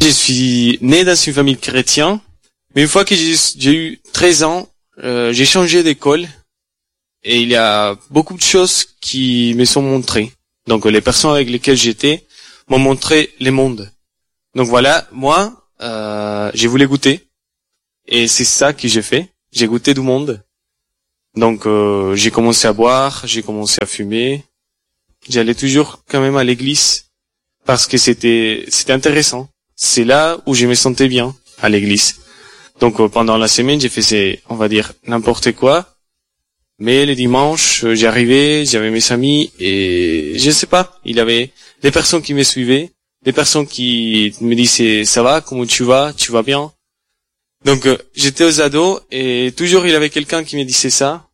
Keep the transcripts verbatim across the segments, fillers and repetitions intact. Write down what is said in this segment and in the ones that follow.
Je suis né dans une famille chrétienne, mais une fois que j'ai, j'ai eu treize ans, euh, j'ai changé d'école et il y a beaucoup de choses qui me sont montrées. Donc les personnes avec lesquelles j'étais m'ont montré le monde. Donc voilà, moi, euh, j'ai voulu goûter et c'est ça que j'ai fait. J'ai goûté du monde. Donc euh, j'ai commencé à boire, j'ai commencé à fumer. J'allais toujours quand même à l'église parce que c'était c'était intéressant. C'est là où je me sentais bien, à l'église. Donc euh, pendant la semaine, j'ai fait, on va dire, n'importe quoi. Mais le dimanche, euh, j'arrivais, j'avais mes amis et je sais pas, il y avait des personnes qui me suivaient, des personnes qui me disaient ça va, comment tu vas, tu vas bien. Donc euh, j'étais aux ados et toujours il y avait quelqu'un qui me disait ça.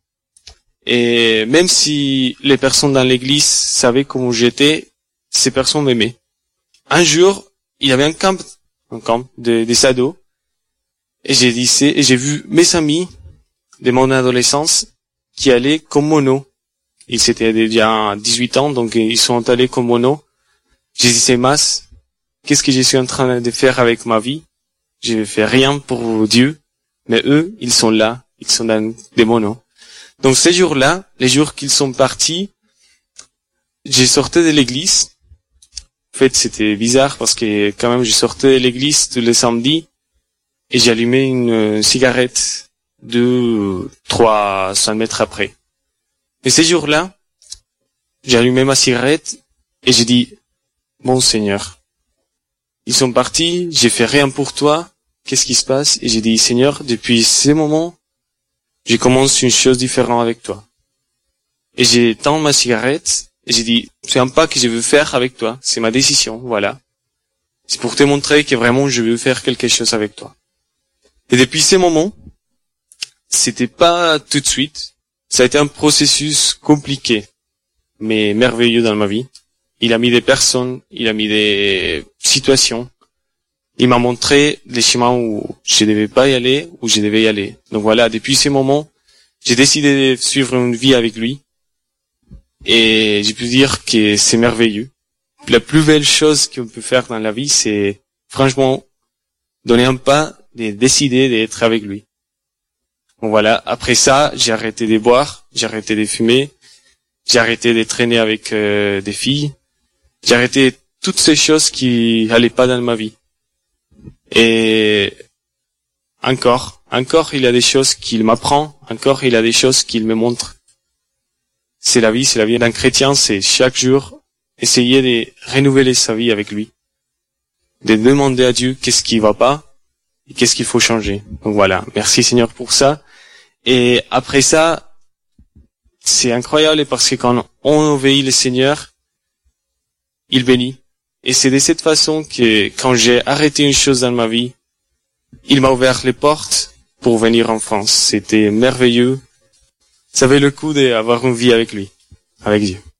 Et même si les personnes dans l'église savaient comment j'étais, ces personnes m'aimaient. Un jour, il y avait un camp, un camp de, des ados et j'ai dit et j'ai vu mes amis de mon adolescence qui allaient comme mono. Ils étaient déjà dix-huit ans, donc ils sont allés comme mono. J'ai dit, c'est masse. Qu'est-ce que je suis en train de faire avec ma vie? Je ne fais rien pour Dieu. Mais eux, ils sont là. Ils sont dans des monos. Donc ces jours-là, les jours qu'ils sont partis, j'ai sorti de l'église. En fait, c'était bizarre parce que quand même, je sortais de l'église tous les samedis et j'allumais une cigarette deux, trois cents mètres après. Et ces jours-là, j'ai allumé ma cigarette et j'ai dit, bon Seigneur, ils sont partis, j'ai fait rien pour toi, qu'est-ce qui se passe? Et j'ai dit, Seigneur, depuis ces moments, je commence une chose différente avec toi. Et j'ai tendu ma cigarette et j'ai dit, c'est un pas que je veux faire avec toi, c'est ma décision, voilà. C'est pour te montrer que vraiment je veux faire quelque chose avec toi. Et depuis ces moments, c'était pas tout de suite. Ça a été un processus compliqué, mais merveilleux dans ma vie. Il a mis des personnes, il a mis des situations. Il m'a montré les chemins où je devais pas y aller, où je devais y aller. Donc voilà, depuis ces moments, j'ai décidé de suivre une vie avec lui. Et j'ai pu dire que c'est merveilleux. La plus belle chose qu'on peut faire dans la vie, c'est franchement donner un pas et décider d'être avec lui. Bon voilà, après ça, j'ai arrêté de boire, j'ai arrêté de fumer, j'ai arrêté de traîner avec euh, des filles, j'ai arrêté toutes ces choses qui allaient pas dans ma vie. Et encore, encore il y a des choses qu'il m'apprend, encore il y a des choses qu'il me montre. C'est la vie, c'est la vie d'un chrétien, c'est chaque jour essayer de renouveler sa vie avec lui, de demander à Dieu qu'est-ce qui va pas et qu'est-ce qu'il faut changer. Donc voilà, merci Seigneur pour ça. Et après ça, c'est incroyable parce que quand on obéit le Seigneur, il bénit. Et c'est de cette façon que quand j'ai arrêté une chose dans ma vie, il m'a ouvert les portes pour venir en France. C'était merveilleux. Ça valait le coup d'avoir une vie avec lui, avec Dieu.